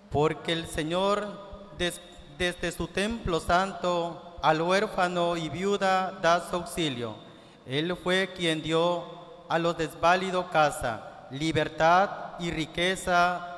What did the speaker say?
Porque el Señor desde su templo santo al huérfano y viuda da su auxilio. Él fue quien dio a los desválidos casa, libertad y riqueza